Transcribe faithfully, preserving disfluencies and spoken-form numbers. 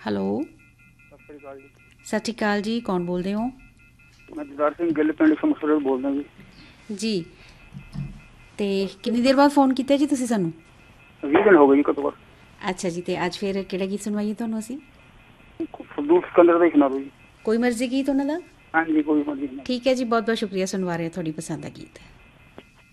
Hello, ਸਤਿ ਸ਼੍ਰੀ ਅਕਾਲ ਜੀ। ਸਤਿ ਸ਼੍ਰੀ ਅਕਾਲ ਜੀ, ਕੌਣ ਬੋਲਦੇ ਹੋ? ਮੈਂ ਜਗਦਾਰ ਸਿੰਘ ਗਿੱਲ ਪਿੰਡ ਸਮੁਸਰ ਤੋਂ ਬੋਲਦਾ ਜੀ। ਜੀ, ਅਤੇ ਕਿੰਨੀ ਦੇਰ ਬਾਅਦ ਫ਼ੋਨ ਕੀਤਾ ਜੀ ਤੁਸੀਂ ਸਾਨੂੰ? ਵੀਹ ਦਿਨ ਹੋ ਗਏ ਜੀ ਘੱਟੋ ਘੱਟ। ਅੱਛਾ ਜੀ, ਅਤੇ ਅੱਜ ਫਿਰ ਕਿਹੜਾ ਗੀਤ ਸੁਣਵਾਈਏ ਤੁਹਾਨੂੰ ਅਸੀਂ? ਫੁੱਦੂ ਸਿਕੰਦਰ ਦਾ ਹੀ ਸੁਣਾ ਦਿਓ ਜੀ। ਕੋਈ ਮਰਜ਼ੀ ਗੀਤ ਉਹਨਾਂ ਦਾ? ਹਾਂਜੀ, ਕੋਈ ਮਰਜ਼ੀ। ਠੀਕ ਹੈ ਜੀ, ਬਹੁਤ ਬਹੁਤ ਸ਼ੁਕਰੀਆ, ਸੁਣਵਾ ਰਹੇ ਤੁਹਾਡੀ ਪਸੰਦ ਦਾ ਗੀਤ।